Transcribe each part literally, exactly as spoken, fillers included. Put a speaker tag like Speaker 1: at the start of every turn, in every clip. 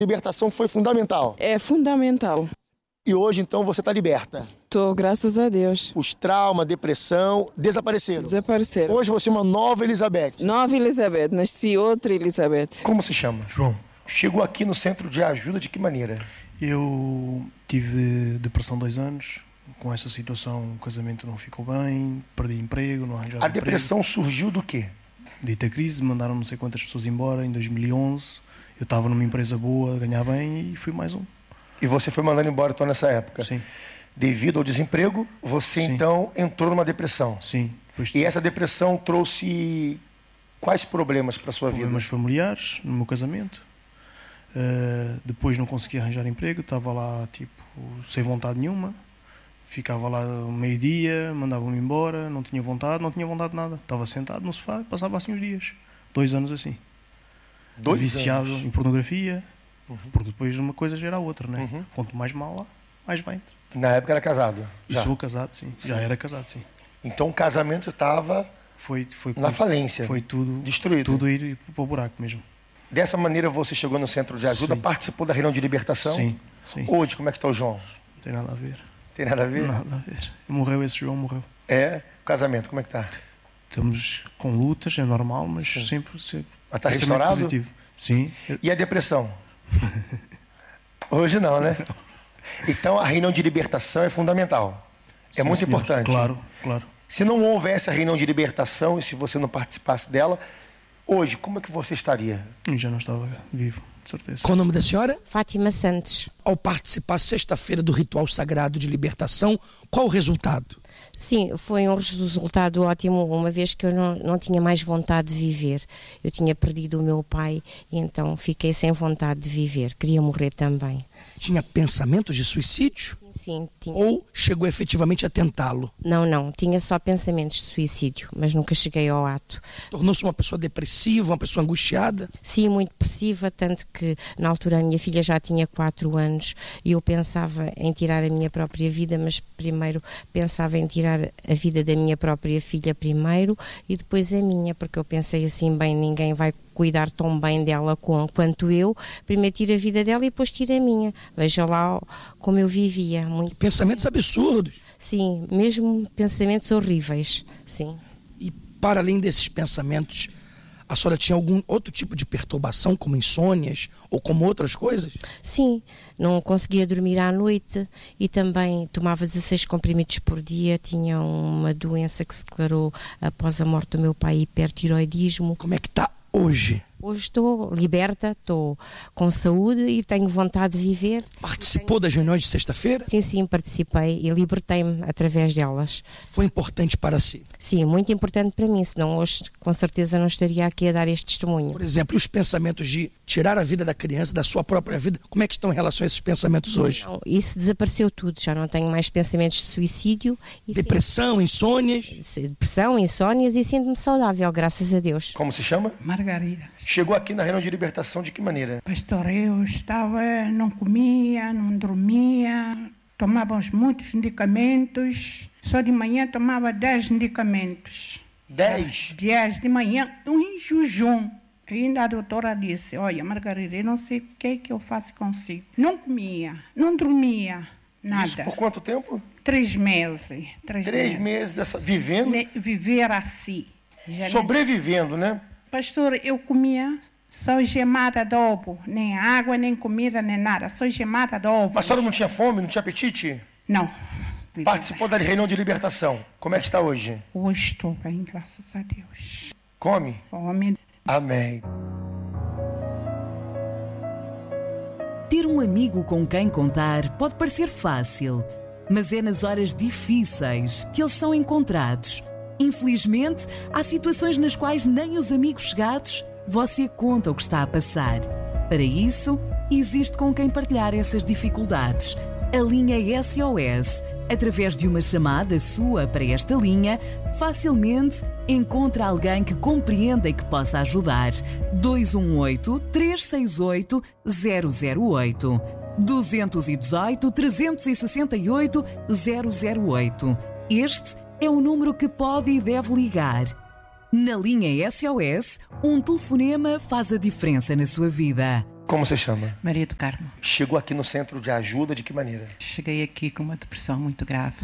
Speaker 1: libertação foi fundamental.
Speaker 2: É fundamental.
Speaker 1: E hoje, então, você está liberta.
Speaker 2: Tô, graças a Deus.
Speaker 1: Os traumas, depressão, desapareceram.
Speaker 2: Desapareceram.
Speaker 1: Hoje você é uma nova Elizabeth.
Speaker 2: Nova Elizabeth, nasci outra Elizabeth.
Speaker 1: Como se chama?
Speaker 3: João.
Speaker 1: Chegou aqui no centro de ajuda de que maneira?
Speaker 3: Eu tive depressão dois anos. Com essa situação, o casamento não ficou bem, perdi emprego, não arranjava
Speaker 1: A
Speaker 3: emprego.
Speaker 1: depressão surgiu do quê?
Speaker 3: Dita crise, mandaram não sei quantas pessoas embora em dois mil e onze. Eu estava numa empresa boa, ganhava bem e fui mais um.
Speaker 1: E você foi mandado embora então nessa época?
Speaker 3: Sim.
Speaker 1: Devido ao desemprego, você
Speaker 3: Sim.
Speaker 1: então entrou numa depressão.
Speaker 3: Sim. Depois
Speaker 1: E essa depressão trouxe quais problemas para a sua vida?
Speaker 3: problemas familiares no meu casamento. Uh, depois não consegui arranjar emprego, estava lá tipo sem vontade nenhuma. Ficava lá meio-dia, mandava-me embora, não tinha vontade, não tinha vontade de nada. Estava sentado no sofá, passava assim os dias. Dois anos assim.
Speaker 1: Dois
Speaker 3: Viciado
Speaker 1: anos.
Speaker 3: em pornografia,
Speaker 1: Uhum.
Speaker 3: porque depois uma coisa gera a outra, né?
Speaker 1: Uhum.
Speaker 3: Quanto mais mal lá, mais vai.
Speaker 1: Na época era casado?
Speaker 3: E
Speaker 1: Já.
Speaker 3: sou casado, sim. sim. Já era casado, sim.
Speaker 1: Então o casamento estava
Speaker 3: Foi, foi
Speaker 1: na falência.
Speaker 3: Foi tudo
Speaker 1: destruído.
Speaker 3: Tudo ir para o buraco mesmo.
Speaker 1: Dessa maneira você chegou no centro de ajuda,
Speaker 3: Sim.
Speaker 1: participou da reunião de libertação?
Speaker 3: Sim, sim.
Speaker 1: Hoje, como é que está o João?
Speaker 3: Não tem nada a ver.
Speaker 1: Tem nada a ver?
Speaker 3: Nada a ver. Morreu esse João, morreu.
Speaker 1: É? O casamento, como é que está?
Speaker 3: Estamos com lutas, é normal, mas
Speaker 1: Sim.
Speaker 3: sempre, sempre
Speaker 1: Mas está
Speaker 3: pensamento
Speaker 1: restaurado?
Speaker 3: positivo. Sim.
Speaker 1: E a depressão? Hoje não, né? Então a reunião de libertação é fundamental. É
Speaker 3: Sim,
Speaker 1: muito
Speaker 3: senhor.
Speaker 1: importante.
Speaker 3: Claro, claro.
Speaker 1: Se não houvesse a reunião de libertação e se você não participasse dela, hoje, como é que você estaria?
Speaker 3: Eu já não estava vivo, de certeza.
Speaker 4: Qual o nome da senhora?
Speaker 5: Fátima Santos.
Speaker 4: Ao participar sexta-feira do ritual sagrado de libertação, qual o resultado?
Speaker 5: Sim, foi um resultado ótimo, uma vez que eu não, não tinha mais vontade de viver. Eu tinha perdido o meu pai e então fiquei sem vontade de viver. Queria morrer também.
Speaker 4: Tinha pensamentos de suicídio?
Speaker 5: Sim, sim, tinha.
Speaker 4: Ou chegou efetivamente a tentá-lo?
Speaker 5: Não, não, tinha só pensamentos de suicídio, mas nunca cheguei ao ato.
Speaker 4: Tornou-se uma pessoa depressiva, uma pessoa angustiada?
Speaker 5: Sim, muito depressiva, tanto que na altura a minha filha já tinha quatro anos e eu pensava em tirar a minha própria vida, mas primeiro pensava em tirar a vida da minha própria filha primeiro e depois a minha, porque eu pensei assim, bem, ninguém vai cuidar tão bem dela com, quanto eu, primeiro tiro a vida dela e depois tiro a minha. Veja lá como eu vivia. Muito...
Speaker 4: Pensamentos absurdos.
Speaker 5: Sim, mesmo pensamentos horríveis, sim.
Speaker 4: E para além desses pensamentos, a senhora tinha algum outro tipo de perturbação, como insônias ou como outras coisas?
Speaker 5: Sim, não conseguia dormir à noite e também tomava dezesseis comprimidos por dia, tinha uma doença que se declarou após a morte do meu pai, hipertiroidismo.
Speaker 4: Como é que está hoje?
Speaker 5: Hoje estou liberta, estou com saúde e tenho vontade de viver.
Speaker 4: Participou das reuniões de sexta-feira?
Speaker 5: Sim, sim, participei e libertei-me através delas.
Speaker 4: Foi importante para si?
Speaker 5: Sim, muito importante para mim, senão hoje com certeza não estaria aqui a dar este testemunho.
Speaker 4: Por exemplo, e os pensamentos de tirar a vida da criança, da sua própria vida, como é que estão em relação a esses pensamentos hoje?
Speaker 5: Não, isso desapareceu tudo, já não tenho mais pensamentos de suicídio. E
Speaker 4: depressão,
Speaker 5: sim,
Speaker 4: insônias?
Speaker 5: Depressão, insônias e sinto-me saudável, graças a Deus.
Speaker 1: Como se chama?
Speaker 6: Margarida.
Speaker 1: Chegou aqui na reunião de libertação de que maneira?
Speaker 6: Pastor, eu estava, não comia, não dormia, tomava muitos medicamentos. Só de manhã tomava dez medicamentos.
Speaker 1: Dez?
Speaker 6: Dez de manhã, em jejum. Ainda a doutora disse, olha, Margarida, eu não sei o que é que eu faço consigo. Não comia, não dormia, nada.
Speaker 1: Isso por quanto tempo?
Speaker 6: Três meses. Três,
Speaker 1: Três
Speaker 6: meses.
Speaker 1: meses dessa, vivendo?
Speaker 6: Ne, viver assim. Já
Speaker 1: sobrevivendo, né?
Speaker 6: Pastor, eu comia só gemada de ovo. Nem água, nem comida, nem nada. Só gemada de ovo.
Speaker 1: Mas a senhora não tinha fome, não tinha apetite?
Speaker 6: Não.
Speaker 1: Participou da reunião de libertação. Como é que está hoje?
Speaker 6: Hoje estou bem, graças a Deus.
Speaker 1: Come?
Speaker 6: Come.
Speaker 1: Amém.
Speaker 7: Ter um amigo com quem contar pode parecer fácil, mas é nas horas difíceis que eles são encontrados. Infelizmente, há situações nas quais nem os amigos chegados você conta o que está a passar. Para isso, existe com quem partilhar essas dificuldades. A linha S O S. Através de uma chamada sua para esta linha, facilmente encontra alguém que compreenda e que possa ajudar. dois um oito, três seis oito, zero zero oito. dois um oito, três seis oito, zero zero oito. Este é o número que pode e deve ligar. Na linha S O S, um telefonema faz a diferença na sua vida.
Speaker 1: Como você chama?
Speaker 8: Maria do Carmo.
Speaker 1: Chegou aqui no centro de ajuda de que maneira?
Speaker 8: Cheguei aqui com uma depressão muito grave,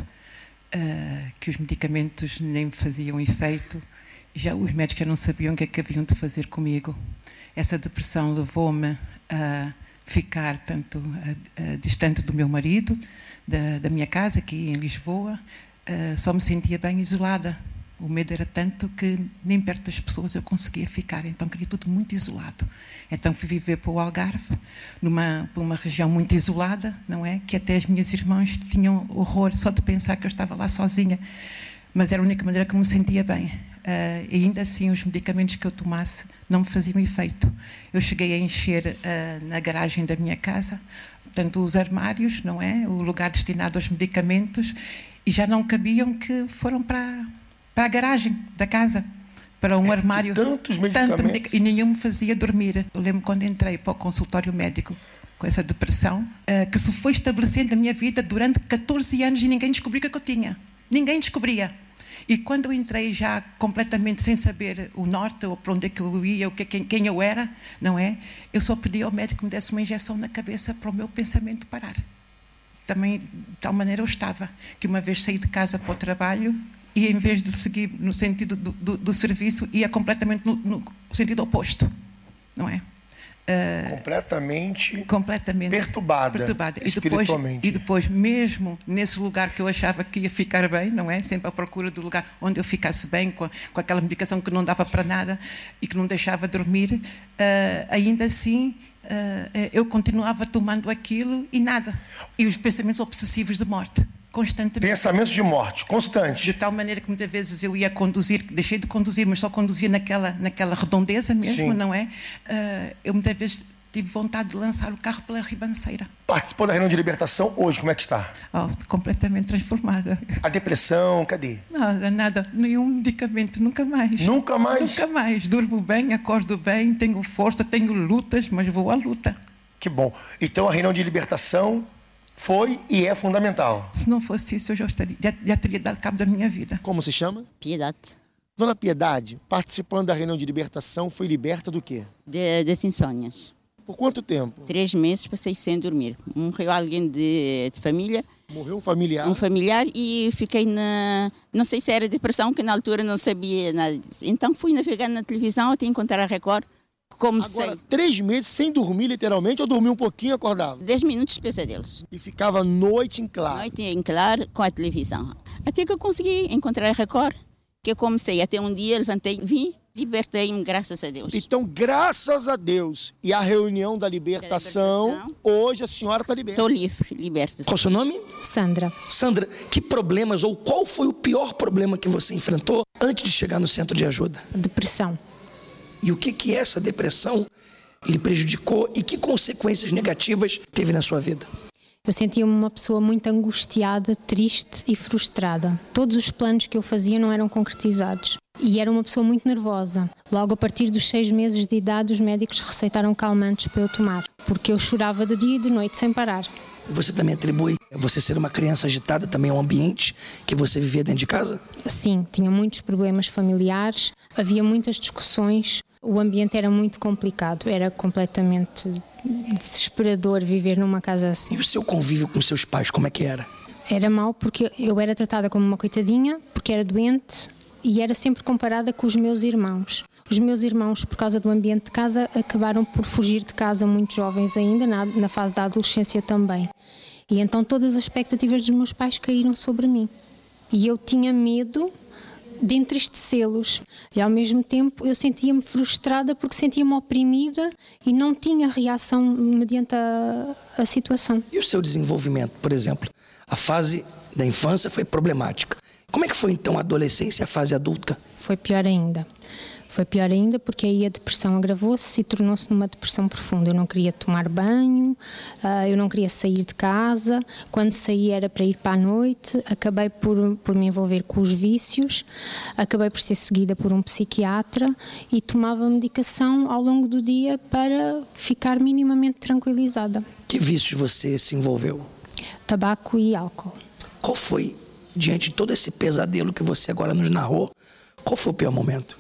Speaker 8: uh, que os medicamentos nem me faziam efeito, já os médicos já não sabiam o que é que haviam de fazer comigo. Essa depressão levou-me a ficar tanto a, a, distante do meu marido, da, da minha casa aqui em Lisboa, uh, só me sentia bem isolada. O medo era tanto que nem perto das pessoas eu conseguia ficar, então queria tudo muito isolado. Então fui viver para o Algarve, numa uma região muito isolada, não é? Que até as minhas irmãs tinham horror só de pensar que eu estava lá sozinha. Mas era a única maneira que eu me sentia bem. Uh, e ainda assim os medicamentos que eu tomasse não me faziam efeito. Eu cheguei a encher uh, na garagem da minha casa, portanto os armários, não é? O lugar destinado aos medicamentos, e já não cabiam, que foram para, para a garagem da casa. Para um
Speaker 1: é,
Speaker 8: armário.
Speaker 1: Tantos medicamentos.
Speaker 8: Tanto, e nenhum me fazia dormir. Eu lembro quando entrei para o consultório médico com essa depressão, uh, que se foi estabelecendo na minha vida durante catorze anos e ninguém descobriu o que eu tinha. Ninguém descobria. E quando eu entrei já completamente sem saber o norte, ou para onde é que eu ia, o que, quem, quem eu era, não é? Eu só pedi ao médico que me desse uma injeção na cabeça para o meu pensamento parar. Também, de tal maneira, eu estava, que uma vez saí de casa para o trabalho, e em vez de seguir no sentido do, do, do serviço, ia completamente no, no sentido oposto, não é? Uh,
Speaker 1: completamente,
Speaker 8: completamente
Speaker 1: perturbada,
Speaker 8: perturbada.
Speaker 1: espiritualmente.
Speaker 8: E depois, e depois, mesmo nesse lugar que eu achava que ia ficar bem, não é? Sempre à procura do lugar onde eu ficasse bem, com, com aquela medicação que não dava para nada e que não deixava dormir, uh, ainda assim, uh, eu continuava tomando aquilo e nada. E os pensamentos obsessivos de morte. Constantemente.
Speaker 1: Pensamentos de morte, constantes.
Speaker 8: De tal maneira que muitas vezes eu ia conduzir, deixei de conduzir, mas só conduzia naquela, naquela redondeza mesmo, Sim. não é? Uh, eu muitas vezes tive vontade de lançar o carro pela ribanceira.
Speaker 1: Participou da reunião de libertação hoje, como é que está?
Speaker 8: Oh, completamente transformada.
Speaker 1: A depressão, cadê?
Speaker 8: Nada, nada, nenhum medicamento, nunca mais.
Speaker 1: Nunca mais?
Speaker 8: Nunca mais. Durmo bem, acordo bem, tenho força, tenho lutas, mas vou à luta.
Speaker 1: Que bom. Então a reunião de libertação foi e é fundamental.
Speaker 8: Se não fosse isso, eu já, estaria, já, já teria dado cabo da minha vida.
Speaker 1: Como se chama?
Speaker 9: Piedade.
Speaker 1: Dona Piedade, participando da reunião de libertação, foi liberta do quê?
Speaker 9: De, das insônias.
Speaker 1: Por quanto tempo?
Speaker 9: Três meses passei sem dormir. Morreu alguém de, de família.
Speaker 1: Morreu um familiar?
Speaker 9: Um familiar e fiquei na... Não sei se era depressão, que na altura não sabia nada disso. Então fui navegar na televisão até encontrar a Record. Comecei.
Speaker 1: Agora, três meses sem dormir, literalmente, ou dormia um pouquinho e acordava?
Speaker 9: Dez minutos de pesadelos.
Speaker 1: E ficava noite em claro?
Speaker 9: Noite em claro com a televisão. Até que eu consegui encontrar a Record, que eu comecei. Até um dia, levantei, vim, libertei-me, graças a Deus.
Speaker 1: Então, graças a Deus, e a reunião da libertação, da libertação. Hoje a senhora está liberta.
Speaker 9: Estou livre, liberta.
Speaker 4: Qual é o seu nome?
Speaker 10: Sandra.
Speaker 4: Sandra, que problemas ou qual foi o pior problema que você enfrentou antes de chegar no centro de ajuda?
Speaker 10: Depressão.
Speaker 4: E o que que essa depressão lhe prejudicou e que consequências negativas teve na sua vida?
Speaker 10: Eu sentia-me uma pessoa muito angustiada, triste e frustrada. Todos os planos que eu fazia não eram concretizados. E era uma pessoa muito nervosa. Logo a partir dos seis meses de idade, os médicos receitaram calmantes para eu tomar, porque eu chorava de dia e de noite sem parar.
Speaker 4: Você também atribui você ser uma criança agitada também ao ambiente que você vivia dentro de casa?
Speaker 10: Sim, tinha muitos problemas familiares, havia muitas discussões, o ambiente era muito complicado, era completamente desesperador viver numa casa assim.
Speaker 4: E o seu convívio com seus pais, como é que era?
Speaker 10: Era mau porque eu era tratada como uma coitadinha, porque era doente e era sempre comparada com os meus irmãos. Os meus irmãos, por causa do ambiente de casa, acabaram por fugir de casa muito jovens ainda, na, na fase da adolescência também. E então todas as expectativas dos meus pais caíram sobre mim. E eu tinha medo de entristecê-los. E ao mesmo tempo eu sentia-me frustrada porque sentia-me oprimida e não tinha reação mediante a, a situação.
Speaker 4: E o seu desenvolvimento, por exemplo? A fase da infância foi problemática. Como é que foi então a adolescência e a fase adulta?
Speaker 10: Foi pior ainda. Foi pior ainda porque aí a depressão agravou-se e tornou-se numa depressão profunda. Eu não queria tomar banho, eu não queria sair de casa. Quando saía era para ir para a noite. Acabei por, por me envolver com os vícios. Acabei por ser seguida por um psiquiatra e tomava medicação ao longo do dia para ficar minimamente tranquilizada.
Speaker 4: Que vícios você se envolveu?
Speaker 10: Tabaco e álcool.
Speaker 4: Qual foi, diante de todo esse pesadelo que você agora nos narrou, qual foi o pior momento?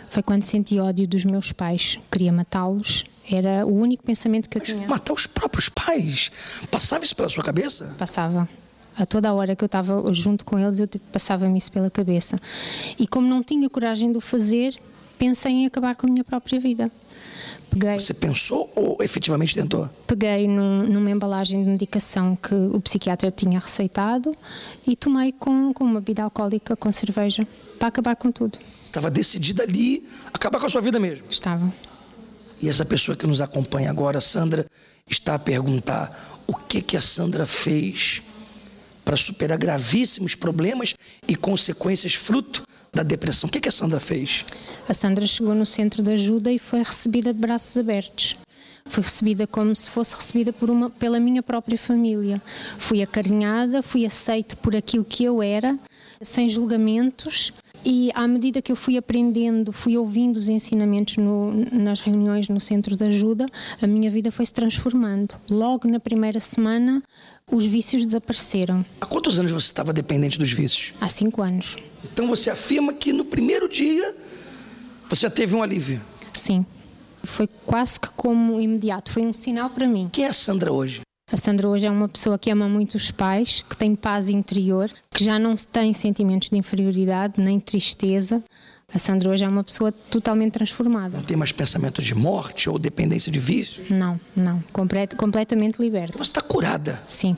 Speaker 10: Foi quando senti ódio dos meus pais. Queria matá-los. Era o único pensamento que eu
Speaker 4: Mas
Speaker 10: tinha.
Speaker 4: matar os próprios pais? Passava isso pela sua cabeça?
Speaker 10: Passava. A toda a hora que eu estava junto com eles, eu tipo, passava-me isso pela cabeça. E como não tinha coragem de o fazer, pensei em acabar com a minha própria vida. Peguei,
Speaker 4: Você pensou ou efetivamente tentou?
Speaker 10: peguei num, numa embalagem de medicação que o psiquiatra tinha receitado e tomei com, com uma bebida alcoólica, com cerveja, para acabar com tudo.
Speaker 4: Você estava decidida ali a acabar com a sua vida mesmo?
Speaker 10: Estava.
Speaker 4: E essa pessoa que nos acompanha agora, Sandra, está a perguntar o que, que a Sandra fez para superar gravíssimos problemas e consequências fruto da depressão. O que, que a Sandra fez?
Speaker 10: A Sandra chegou no centro de ajuda e foi recebida de braços abertos. Foi recebida como se fosse recebida por uma, pela minha própria família. Fui acarinhada, fui aceite por aquilo que eu era, sem julgamentos. E à medida que eu fui aprendendo, fui ouvindo os ensinamentos no, nas reuniões no centro de ajuda, a minha vida foi se transformando. Logo na primeira semana, os vícios desapareceram.
Speaker 4: Há quantos anos você estava dependente dos vícios?
Speaker 10: Há cinco anos.
Speaker 4: Então você afirma que no primeiro dia você já teve um alívio?
Speaker 10: Sim. Foi quase que como imediato. Foi um sinal para mim.
Speaker 4: Quem é a Sandra hoje?
Speaker 10: A Sandra hoje é uma pessoa que ama muito os pais, que tem paz interior, que já não tem sentimentos de inferioridade, nem tristeza. A Sandra hoje é uma pessoa totalmente transformada.
Speaker 4: Não tem mais pensamentos de morte ou dependência de vícios?
Speaker 10: Não, não. Complet, completamente liberta.
Speaker 4: Você está curada?
Speaker 10: Sim.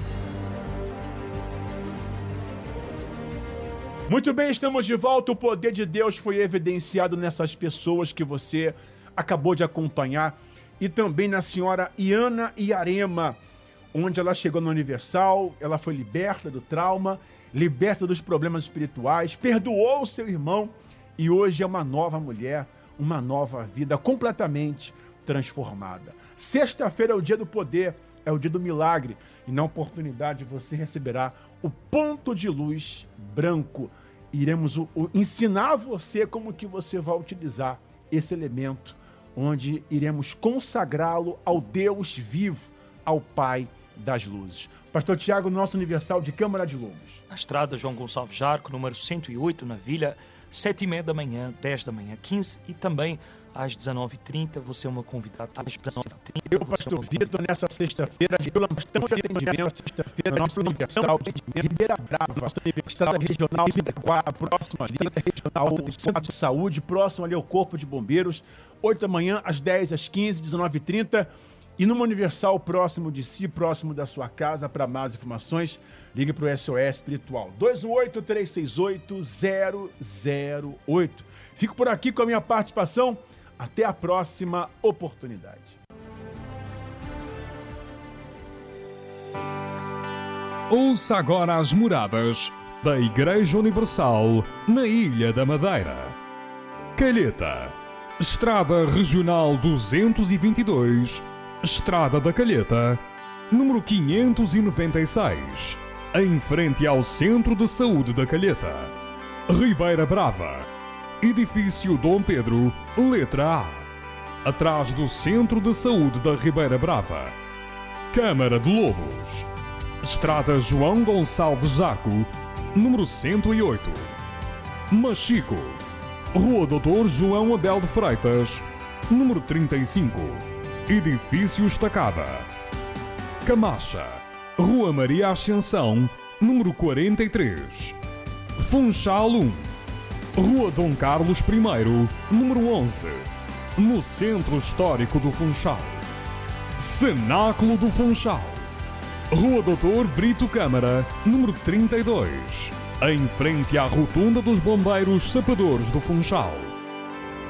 Speaker 11: Muito bem, estamos de volta. O poder de Deus foi evidenciado nessas pessoas que você acabou de acompanhar e também na senhora Iana Iarema, onde ela chegou no Universal, ela foi liberta do trauma, liberta dos problemas espirituais, perdoou o seu irmão e hoje é uma nova mulher, uma nova vida completamente transformada. Sexta-feira é o dia do poder, é o dia do milagre e na oportunidade você receberá o ponto de luz branco. Iremos o, o, ensinar você como que você vai utilizar esse elemento, onde iremos consagrá-lo ao Deus vivo, ao Pai das Luzes. Pastor Tiago, nosso Universal de Câmara de Lobos.
Speaker 12: Na estrada João Gonçalves Jarco, número cento e oito, na Vila, sete e meia da manhã, dez da manhã, quinze e também às dezenove e trinta. Você é uma convidada às dezenove e trinta.
Speaker 11: Eu, Pastor Vitor, nessa sexta-feira, pela bastante atendimento, sexta-feira, nosso Universal de Ribeira Brava, Estrada Regional quatro, próximo ali, Regional Centro de Saúde, próximo ali ao Corpo de Bombeiros, oito da manhã, às dez, às quinze, dezenove e trinta. E numa Universal próximo de si, próximo da sua casa, para mais informações, ligue para o S O S Espiritual, dois um oito, três seis oito, zero zero oito. Fico por aqui com a minha participação. Até a próxima oportunidade.
Speaker 13: Ouça agora as moradas da Igreja Universal na Ilha da Madeira. Calheta, Estrada Regional duzentos e vinte e dois, Estrada da Calheta, número quinhentos e noventa e seis, em frente ao Centro de Saúde da Calheta. Ribeira Brava, Edifício Dom Pedro, letra A, atrás do Centro de Saúde da Ribeira Brava. Câmara de Lobos, Estrada João Gonçalves Jarco, número cento e oito. Machico, Rua Doutor João Abel de Freitas, número trinta e cinco, Edifício Estacada. Camacha, Rua Maria Ascensão, número quarenta e três. Funchal um, Rua Dom Carlos primeiro, número onze, no Centro Histórico do Funchal. Cenáculo do Funchal, Rua Doutor Brito Câmara, número trinta e dois, em frente à Rotunda dos Bombeiros Sapadores do Funchal.